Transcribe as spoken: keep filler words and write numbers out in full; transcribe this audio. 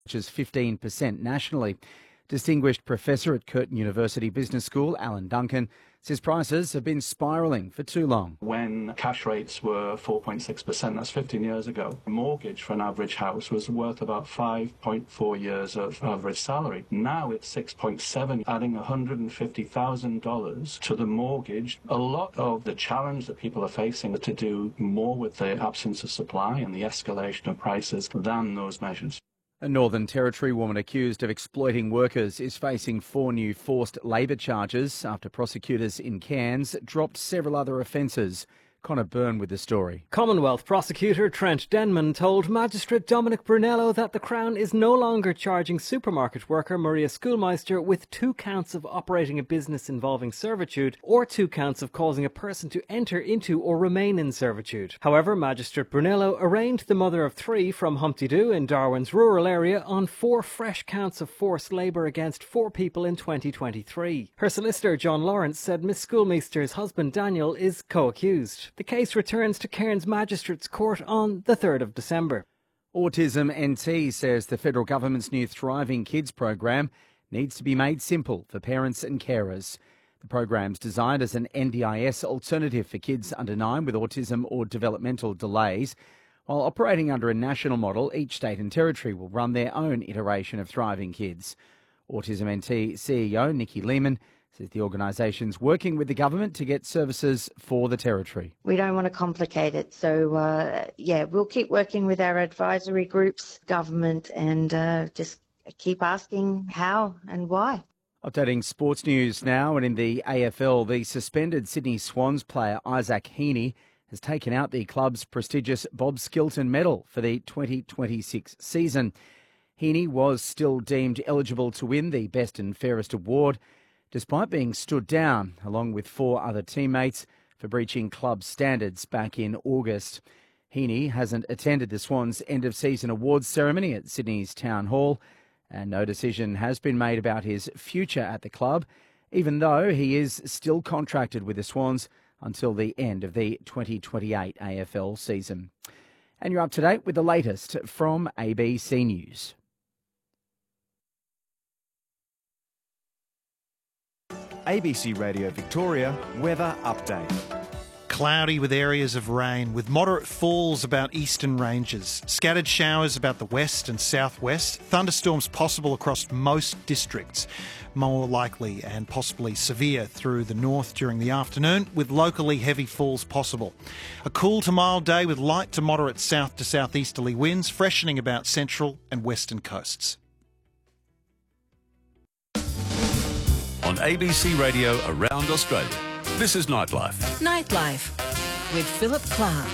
which is fifteen percent nationally. Distinguished professor at Curtin University Business School, Alan Duncan, says prices have been spiralling for too long. When cash rates were four point six percent, that's fifteen years ago, a mortgage for an average house was worth about five point four years of average salary. Now it's six point seven, adding one hundred fifty thousand dollars to the mortgage. A lot of the challenge that people are facing is to do more with the absence of supply and the escalation of prices than those measures. A Northern Territory woman accused of exploiting workers is facing four new forced labour charges after prosecutors in Cairns dropped several other offences. Connor Byrne with the story. Commonwealth prosecutor Trent Denman told Magistrate Dominic Brunello that the Crown is no longer charging supermarket worker Maria Schoolmeister with two counts of operating a business involving servitude or two counts of causing a person to enter into or remain in servitude. However, Magistrate Brunello arraigned the mother of three from Humpty Doo in Darwin's rural area on four fresh counts of forced labour against four people in twenty twenty-three. Her solicitor John Lawrence said Miss Schoolmeister's husband Daniel is co-accused. The case returns to Cairns Magistrates Court on the third of December. Autism N T says the federal government's new Thriving Kids program needs to be made simple for parents and carers. The program's designed as an N D I S alternative for kids under nine with autism or developmental delays. While operating under a national model, each state and territory will run their own iteration of Thriving Kids. Autism N T C E O Nikki Lehman says the organisation's working with the government to get services for the territory. We don't want to complicate it. So, uh, yeah, we'll keep working with our advisory groups, government, and uh, just keep asking how and why. Updating sports news now, and in the A F L, the suspended Sydney Swans player Isaac Heaney has taken out the club's prestigious Bob Skilton medal for the twenty twenty-six season. Heaney was still deemed eligible to win the Best and Fairest award, despite being stood down, along with four other teammates, for breaching club standards back in August. Heaney hasn't attended the Swans' end-of-season awards ceremony at Sydney's Town Hall, and no decision has been made about his future at the club, even though he is still contracted with the Swans until the end of the twenty twenty-eight A F L season. And you're up to date with the latest from A B C News. A B C Radio Victoria weather update. Cloudy with areas of rain, with moderate falls about eastern ranges. Scattered showers about the west and southwest. Thunderstorms possible across most districts. More likely and possibly severe through the north during the afternoon, with locally heavy falls possible. A cool to mild day with light to moderate south to southeasterly winds, freshening about central and western coasts. On A B C Radio around Australia, this is Nightlife. Nightlife with Philip Clark.